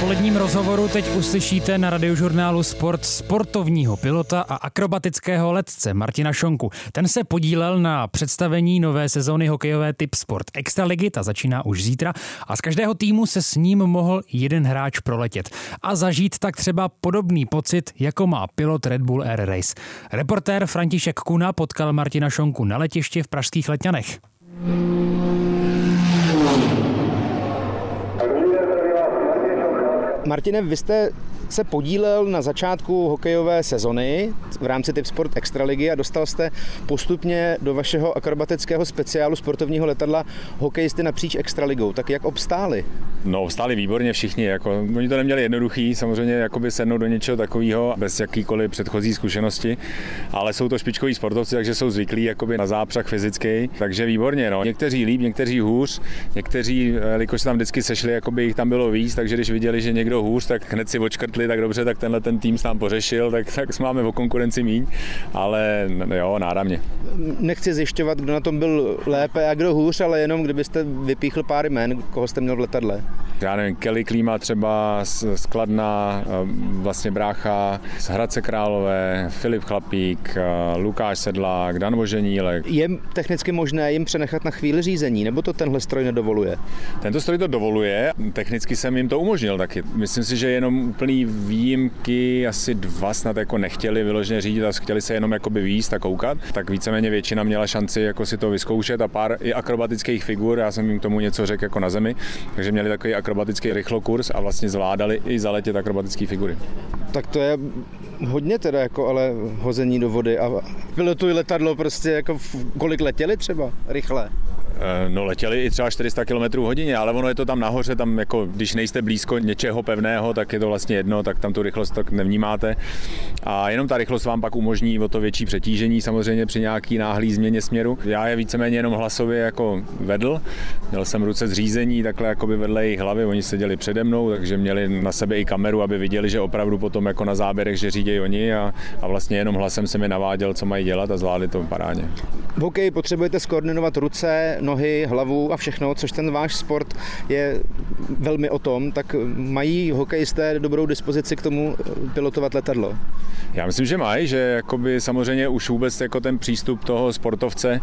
odpoledním rozhovoru teď uslyšíte na Radiožurnálu Sport sportovního pilota a akrobatického letce Martina Šonku. Ten se podílel na představení nové sezóny hokejové Tipsport Extraligy, ta začíná už zítra a z každého týmu se s ním mohl jeden hráč proletět a zažít tak třeba podobný pocit, jako má pilot Red Bull Air Race. Reportér František Kuna potkal Martina Šonku na letišti v pražských Letňanech. Martine, vy jste se podílel na začátku hokejové sezony v rámci Tipsport Extraligy a dostal jste postupně do vašeho akrobatického speciálu sportovního letadla hokejisty napříč Extraligou. Tak jak obstáli? No, obstáli výborně všichni. Oni to neměli jednoduchý, samozřejmě jakoby sednout do něčeho takového bez jakýkoliv předchozí zkušenosti, ale jsou to špičkoví sportovci, takže jsou zvyklí jakoby na zápřah fyzický, takže výborně. No. Někteří líp, někteří hůř, někteří, jelikož se tam vždycky sešli, jakoby jich tam bylo víc, takže když viděli, že někdo hůř, tak hned si odškrtli, tak dobře, tak tenhle ten tým s nám pořešil, tak máme o konkurenci míň, ale jo, náramně. Nechci zjišťovat, kdo na tom byl lépe a kdo hůř, ale jenom kdybyste vypíchl pár jmen, koho jste měl v letadle. Já nevím, Kelly Klíma třeba z Kladna, vlastně brácha z Hradce Králové, Filip Chlapík, Lukáš Sedlák, Dan Voženílek. Je technicky možné jim přenechat na chvíli řízení, nebo to tenhle stroj nedovoluje? Tento stroj to dovoluje, technicky jsem jim to umožnil taky. Myslím si, že jenom úplný výjimky, asi dva snad jako nechtěli vyloženě řídit a chtěli se jenom jakoby výjist a koukat, tak víceméně většina měla šanci jako si to vyzkoušet a pár i akrobatických figur, já jsem jim k tomu něco řekl jako na zemi, takže měli takový akrobatický rychlokurs a vlastně zvládali i zaletět akrobatické figury. Tak to je hodně teda jako ale hození do vody a pilotují letadlo prostě jako kolik letěli třeba rychle? No letěli i třeba 400 km hodině, ale ono je to tam nahoře, tam jako když nejste blízko něčeho pevného, tak je to vlastně jedno, tak tam tu rychlost tak nevnímáte. A jenom ta rychlost vám pak umožní o to větší přetížení samozřejmě při nějaký náhlý změně směru. Já je víceméně jenom hlasově jako vedl, měl jsem ruce zřízení takhle jakoby vedle jejich hlavy, oni seděli přede mnou, takže měli na sebe i kameru, aby viděli, že opravdu potom jako na záběrech, že řídí oni a vlastně jenom hlasem se mi naváděl, co mají dělat a zvládli to parádně. V hokeji potřebujete skoordinovat ruce, nohy, hlavu a všechno, což ten váš sport je velmi o tom, tak mají hokejisté dobrou dispozici k tomu pilotovat letadlo? Já myslím, že mají, že jakoby samozřejmě už vůbec jako ten přístup toho sportovce,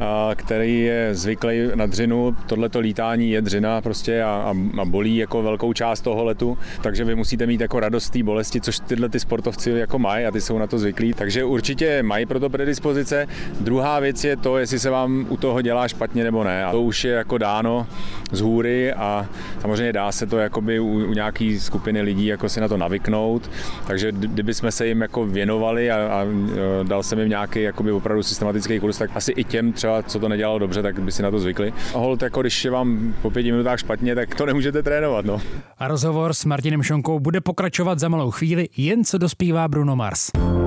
který je zvyklý na dřinu, tohleto lítání je dřina prostě a bolí jako velkou část toho letu, takže vy musíte mít jako radost té bolesti, což tyhle ty sportovci jako mají a ty jsou na to zvyklí, takže určitě mají pro to predispozice. Druhá věc je to, jestli se vám u toho dělá špatně nebo ne. A to už je jako dáno z hůry a samozřejmě dá se to jakoby u nějaký skupiny lidí jako si na to navyknout, takže kdyby jsme se jim jako věnovali a dal jsem jim nějaký jakoby opravdu systematický kurz, tak asi i těm třeba, co to nedělalo dobře, tak by si na to zvykli. A holt, jako když je vám po 5 minutách špatně, tak to nemůžete trénovat, no. A rozhovor s Martinem Šonkou bude pokračovat za malou chvíli, jen co dospívá Bruno Mars.